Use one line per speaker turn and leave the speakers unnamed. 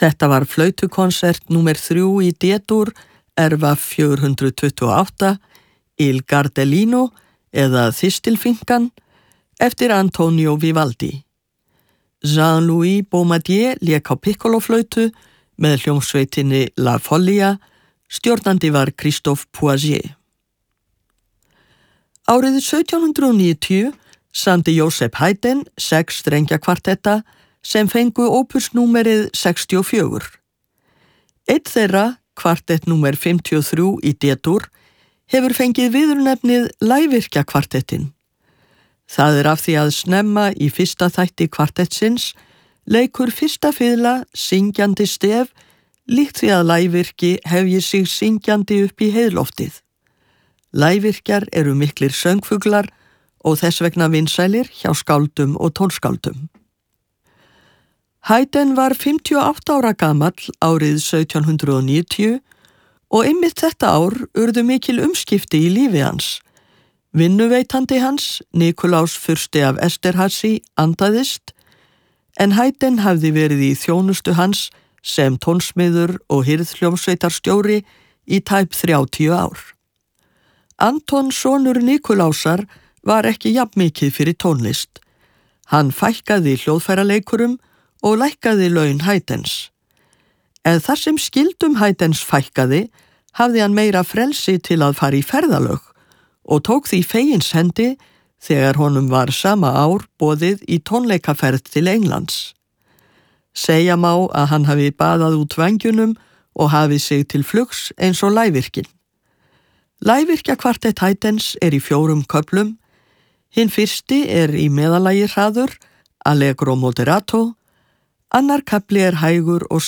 Þetta var flautukonsert númer 3 í D-dur, erfa 428, Il Gardellino eða Þistilfinkan, eftir Antonio Vivaldi. Jean-Louis Baumadier lék á piccoloflautu með hljómsveitinni La Follia, stjórnandi var Christophe Poisier. Árið 1790 samdi Joseph Haydn 6 strengjakvartetta sem fengu ópusnúmerið 64. Einn þeirra, kvartett númer 53 í D-dur, hefur fengið viðurnefnið Lægvirkjakvartettin. Það af því að snemma í fyrsta þætti kvartettsins leikur fyrsta fiðla syngjandi stef líkt því að lægvirki hefji sig syngjandi upp í heiðloftið. Lægvirkjar eru miklir söngfuglar og þess vegna vinsælir hjá skáldum og tónskáldum. Haydn var 58 ára gamall árið 1790 og einmitt þetta ár urðu mikil umskipti í lífi hans. Vinnuveitandi hans, Nikulás fursti af Esterházy, andaðist, en Haydn hafði verið í þjónustu hans sem tónsmiður og hirðhljómsveitarstjóri í tæp 30 ár. Anton, sonur Nikulásar, var ekki jafnmikið fyrir tónlist. Hann fækkaði hljóðfæraleikurum og lækkaði laun Haydns. En þar sem skildum Haydns fækkaði, hafði hann meira frelsi til að fara í ferðalög og tók því fegins hendi þegar honum var sama ár boðið í tónleikaferð til Englands. Segja má að hann hafi baðað út vængjunum og hafið sig til flugs eins og lægvirkin. Lægvirkjakvartett Haydns í 4 köflum. Hinn fyrsti í meðallagi hraður, Allegro moderato, annar kafli hægur og